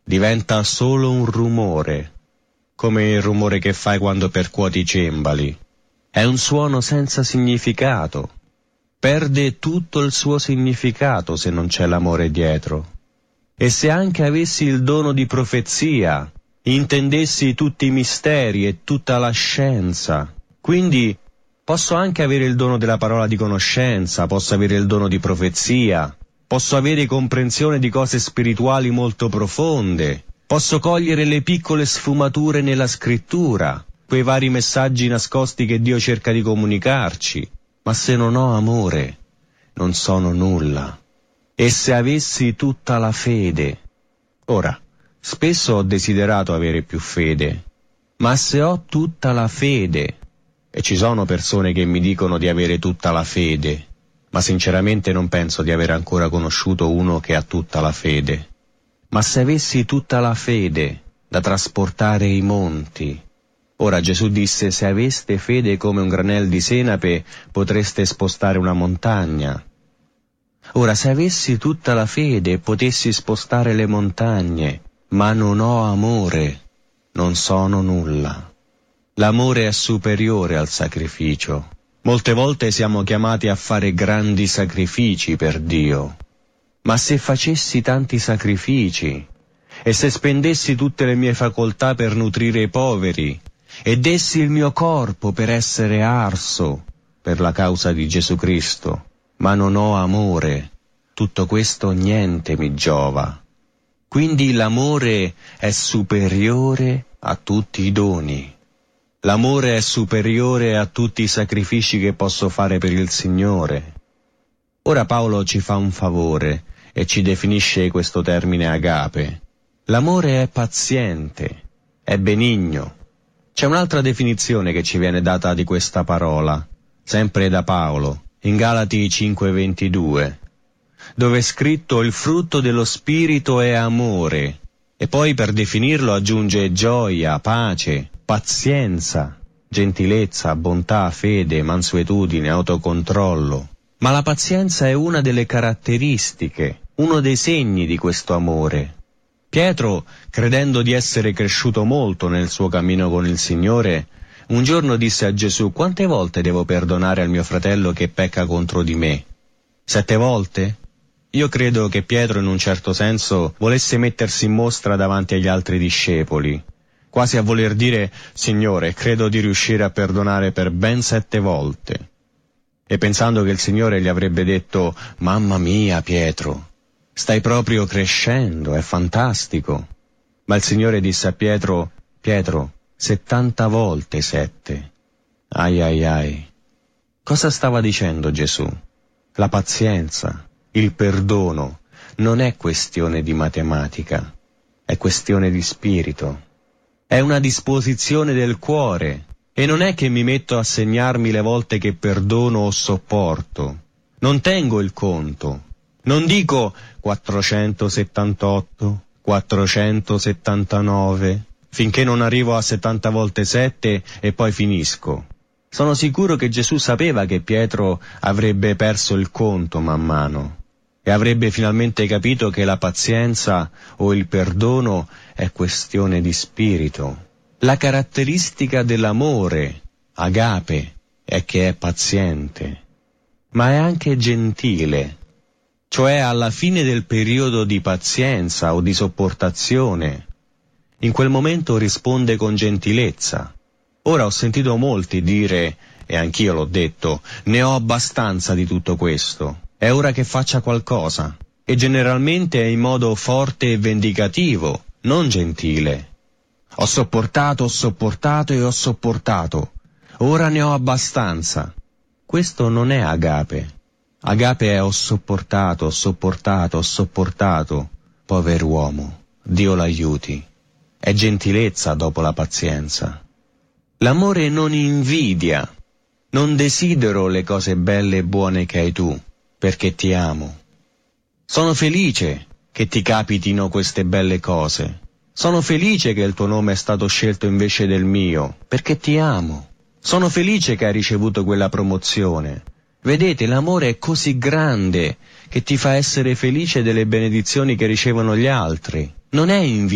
diventa solo un rumore, come il rumore che fai quando percuoti i cembali. È un suono senza significato. Perde tutto il suo significato se non c'è l'amore dietro. E se anche avessi il dono di profezia, intendessi tutti i misteri e tutta la scienza, quindi posso anche avere il dono della parola di conoscenza, posso avere il dono di profezia, posso avere comprensione di cose spirituali molto profonde, posso cogliere le piccole sfumature nella scrittura, quei vari messaggi nascosti che Dio cerca di comunicarci, ma se non ho amore, non sono nulla. E se avessi tutta la fede? Ora, spesso ho desiderato avere più fede, ma se ho tutta la fede, e ci sono persone che mi dicono di avere tutta la fede, ma sinceramente non penso di aver ancora conosciuto uno che ha tutta la fede. Ma se avessi tutta la fede da trasportare i monti. Ora Gesù disse: se aveste fede come un granel di senape potreste spostare una montagna. Ora, se avessi tutta la fede e potessi spostare le montagne, ma non ho amore, non sono nulla. L'amore è superiore al sacrificio. Molte volte siamo chiamati a fare grandi sacrifici per Dio. Ma se facessi tanti sacrifici, e se spendessi tutte le mie facoltà per nutrire i poveri, e dessi il mio corpo per essere arso per la causa di Gesù Cristo, ma non ho amore, tutto questo niente mi giova. Quindi l'amore è superiore a tutti i doni. L'amore è superiore a tutti i sacrifici che posso fare per il Signore. Ora Paolo ci fa un favore e ci definisce questo termine agape. L'amore è paziente, è benigno. C'è un'altra definizione che ci viene data di questa parola, sempre da Paolo, in Galati 5:22, dove è scritto: il frutto dello Spirito è amore, e poi per definirlo aggiunge gioia, pace, pazienza, gentilezza, bontà, fede, mansuetudine, autocontrollo. Ma la pazienza è una delle caratteristiche, uno dei segni di questo amore. Pietro, credendo di essere cresciuto molto nel suo cammino con il Signore, un giorno disse a Gesù: quante volte devo perdonare al mio fratello che pecca contro di me? 7 volte? Io credo che Pietro in un certo senso volesse mettersi in mostra davanti agli altri discepoli, quasi a voler dire: Signore, credo di riuscire a perdonare per ben 7 volte. E pensando che il Signore gli avrebbe detto: mamma mia Pietro, stai proprio crescendo, è fantastico. Ma il Signore disse a Pietro: Pietro, 70 volte 7. Ai ai ai. Cosa stava dicendo Gesù? La pazienza, il perdono, non è questione di matematica, è questione di spirito. È una disposizione del cuore, e non è che mi metto a segnarmi le volte che perdono o sopporto. Non tengo il conto. Non dico 478, 479, finché non arrivo a 70 volte 7 e poi finisco. Sono sicuro che Gesù sapeva che Pietro avrebbe perso il conto man mano e avrebbe finalmente capito che la pazienza o il perdono è questione di spirito. La caratteristica dell'amore, agape, è che è paziente, ma è anche gentile. Cioè alla fine del periodo di pazienza o di sopportazione, in quel momento risponde con gentilezza. Ora ho sentito molti dire, e anch'io l'ho detto, ne ho abbastanza di tutto questo, è ora che faccia qualcosa, e generalmente è in modo forte e vendicativo, non gentile. Ho sopportato e ho sopportato, ora ne ho abbastanza. Questo non è agape. Agape è ho sopportato, pover'uomo, Dio l'aiuti. È gentilezza dopo la pazienza. L'amore non invidia, non desidero le cose belle e buone che hai tu, perché ti amo. Sono felice che ti capitino queste belle cose. Sono felice che il tuo nome è stato scelto invece del mio, perché ti amo. Sono felice che hai ricevuto quella promozione. Vedete, l'amore è così grande che ti fa essere felice delle benedizioni che ricevono gli altri. Non è invidia.